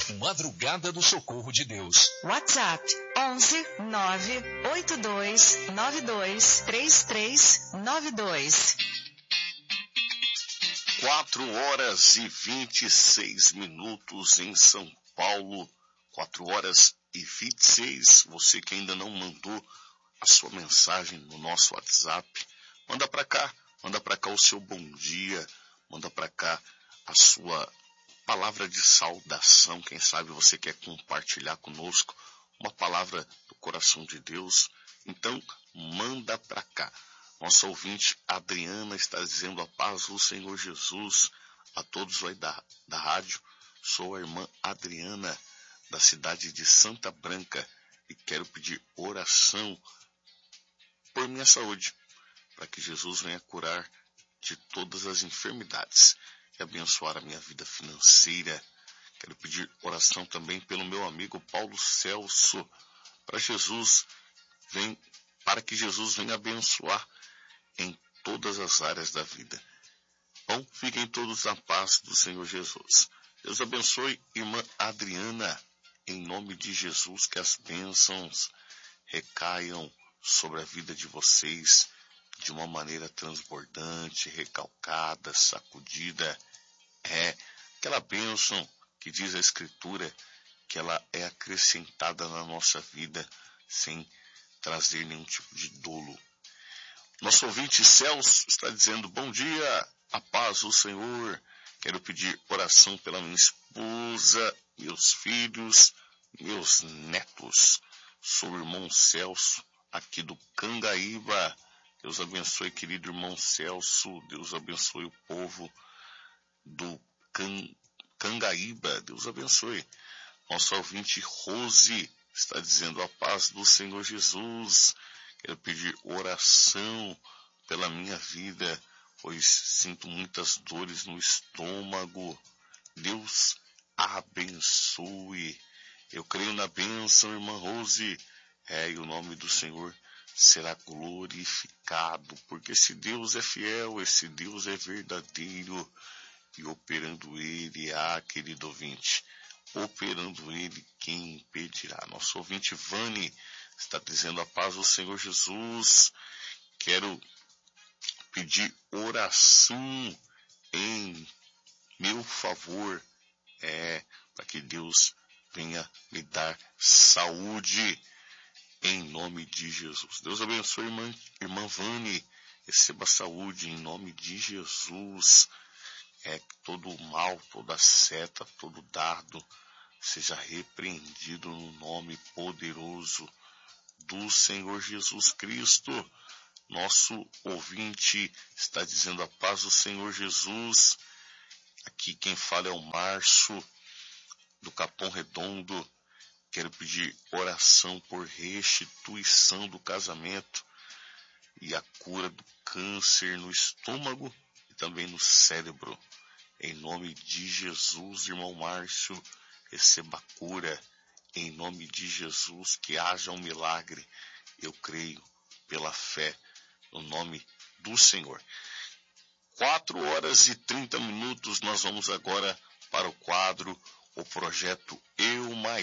Madrugada do Socorro de Deus. WhatsApp 11 982 92 3392. 4h26 em São Paulo. 4h26. Você que ainda não mandou a sua mensagem no nosso WhatsApp, manda para cá o seu bom dia, manda para cá a sua palavra de saudação. Quem sabe você quer compartilhar conosco uma palavra do coração de Deus, então manda para cá. Nossa ouvinte Adriana está dizendo: a paz do Senhor Jesus a todos aí da rádio. Sou a irmã Adriana, da cidade de Santa Branca, e quero pedir oração por minha saúde, para que Jesus venha curar de todas as enfermidades e abençoar a minha vida financeira. Quero pedir oração também pelo meu amigo Paulo Celso, para que Jesus venha abençoar em todas as áreas da vida. Bom, fiquem todos na paz do Senhor Jesus. Deus abençoe, irmã Adriana, em nome de Jesus, que as bênçãos recaiam sobre a vida de vocês de uma maneira transbordante, recalcada, sacudida. É aquela bênção que diz a Escritura que ela é acrescentada na nossa vida sem trazer nenhum tipo de dolo. Nosso ouvinte Celso está dizendo: bom dia, a paz do Senhor. Quero pedir oração pela minha esposa, meus filhos, meus netos. Sou o irmão Celso, aqui do Cangaíba. Deus abençoe, querido irmão Celso. Deus abençoe o povo do Cangaíba. Deus abençoe. Nosso ouvinte Rose está dizendo: a paz do Senhor Jesus. Quero pedir oração pela minha vida, pois sinto muitas dores no estômago. Deus abençoe. Eu creio na bênção, irmã Rose. E o nome do Senhor será glorificado, porque esse Deus é fiel, esse Deus é verdadeiro, e operando ele, querido ouvinte, operando ele, quem impedirá? Nosso ouvinte Vani está dizendo: a paz do Senhor Jesus. Quero pedir oração em meu favor, para que Deus venha me dar saúde, em nome de Jesus. Deus abençoe, irmã Vani. Receba saúde em nome de Jesus. Todo o mal, toda seta, todo dardo seja repreendido no nome poderoso do Senhor Jesus Cristo. Nosso ouvinte está dizendo: a paz do Senhor Jesus. Aqui quem fala é o Márcio, do Capão Redondo. Quero pedir oração por restituição do casamento e a cura do câncer no estômago e também no cérebro. Em nome de Jesus, irmão Márcio, receba a cura. Em nome de Jesus, que haja um milagre. Eu creio pela fé no nome do Senhor. 4h30. Nós vamos agora para o quadro, o projeto Eu Mais